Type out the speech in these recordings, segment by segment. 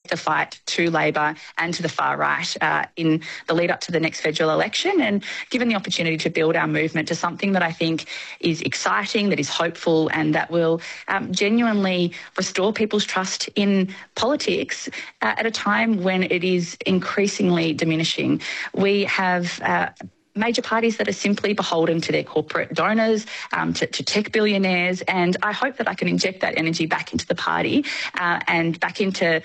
the fight to Labor and to the far right in the lead up to the next federal election, and given the opportunity to build our movement to something that I think is exciting, that is hopeful, and that will genuinely restore people's trust in politics at a time when it is increasingly diminishing. We have major parties that are simply beholden to their corporate donors, to tech billionaires, and I hope that I can inject that energy back into the party and back into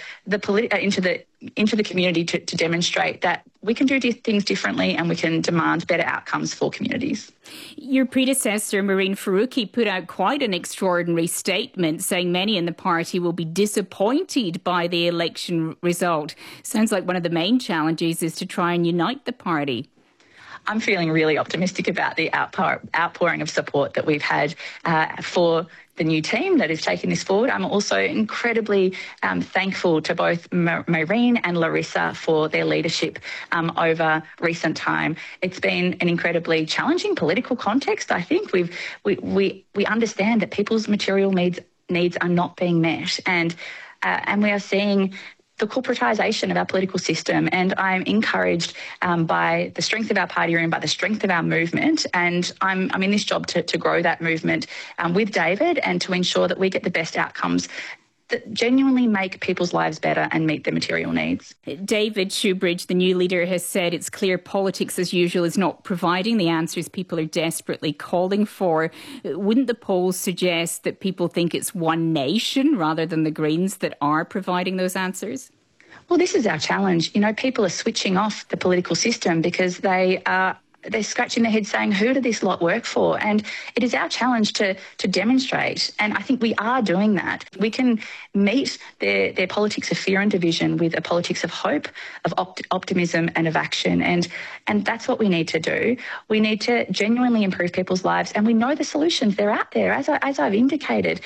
the community to demonstrate that we can do things differently and we can demand better outcomes for communities. Your predecessor, Mehreen Faruqi, put out quite an extraordinary statement saying many in the party will be disappointed by the election result. Sounds like one of the main challenges is to try and unite the party. I'm feeling really optimistic about the outpouring of support that we've had for the new team that has taken this forward. I'm also incredibly thankful to both Mehreen and Larissa for their leadership over recent time. It's been an incredibly challenging political context. I think we understand that people's material needs are not being met, and we are seeing the corporatisation of our political system, and I'm encouraged by the strength of our party room, by the strength of our movement, and I'm in this job to grow that movement with David and to ensure that we get the best outcomes that genuinely make people's lives better and meet their material needs. David Shoebridge, the new leader, has said it's clear politics as usual is not providing the answers people are desperately calling for. Wouldn't the polls suggest that people think it's One Nation rather than the Greens that are providing those answers? Well, this is our challenge. You know, people are switching off the political system because they're scratching their heads saying, who did this lot work for? And it is our challenge to demonstrate, and I think we are doing that. We can meet their politics of fear and division with a politics of hope, of optimism and of action, and that's what we need to do. We need to genuinely improve people's lives, and we know the solutions. They're out there, as I've indicated.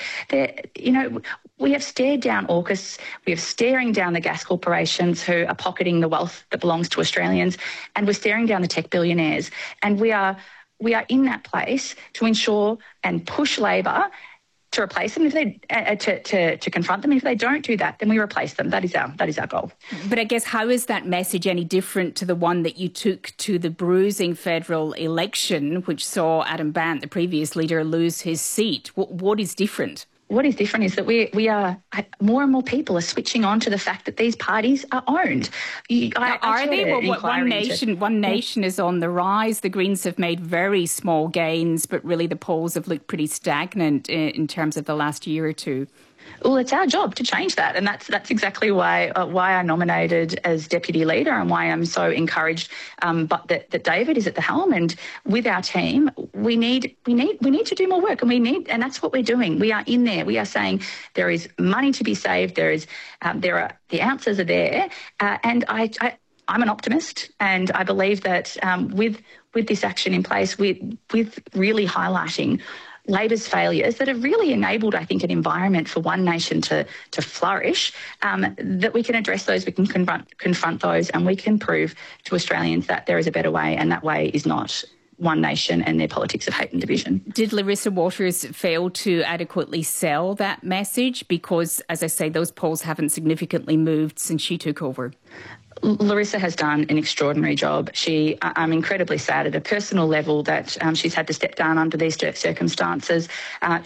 We have stared down AUKUS, we have staring down the gas corporations who are pocketing the wealth that belongs to Australians, and we're staring down the tech billionaires. And we are in that place to ensure and push Labor to replace them, if they to confront them. If they don't do that, then we replace them. That is our goal. But I guess, how is that message any different to the one that you took to the bruising federal election, which saw Adam Bandt, the previous leader, lose his seat? What is different? What is different is that we are more and more people are switching on to the fact that these parties are owned. Are they? Well, One Nation is on the rise. The Greens have made very small gains, but really the polls have looked pretty stagnant in terms of the last year or two. Well, it's our job to change that, and that's exactly why I nominated as deputy leader, and why I'm so encouraged. But that David is at the helm, and with our team, we need to do more work, and that's what we're doing. We are in there. We are saying there is money to be saved. The answers are there, and I'm an optimist, and I believe that with this action in place, with really highlighting Labor's failures that have really enabled, I think, an environment for One Nation to flourish, that we can address those, we can confront those, and we can prove to Australians that there is a better way, and that way is not One Nation and their politics of hate and division. Did Larissa Waters fail to adequately sell that message? Because, as I say, those polls haven't significantly moved since she took over. Larissa has done an extraordinary job. I'm incredibly sad at a personal level that she's had to step down under these circumstances. I'm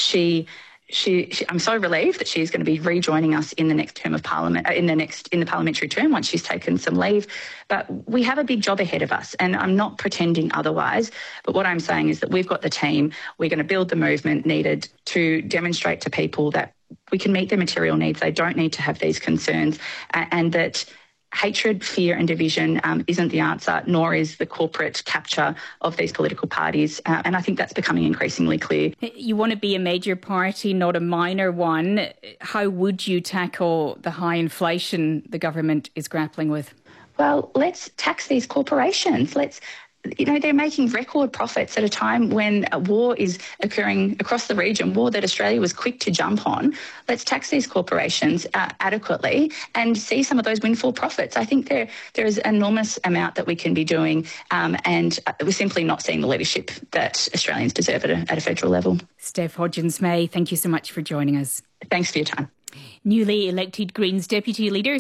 so relieved that she's going to be rejoining us in the next term of Parliament, in the parliamentary term, once she's taken some leave. But we have a big job ahead of us, and I'm not pretending otherwise. But what I'm saying is that we've got the team. We're going to build the movement needed to demonstrate to people that we can meet their material needs. They don't need to have these concerns, and that hatred, fear and division isn't the answer, nor is the corporate capture of these political parties. And I think that's becoming increasingly clear. You want to be a major party, not a minor one. How would you tackle the high inflation the government is grappling with? Well, let's tax these corporations. They're making record profits at a time when a war is occurring across the region, war that Australia was quick to jump on. Let's tax these corporations adequately and see some of those windfall profits. I think there is an enormous amount that we can be doing, and we're simply not seeing the leadership that Australians deserve at a federal level. Steph Hodgins-May, thank you so much for joining us. Thanks for your time. Newly elected Greens Deputy Leader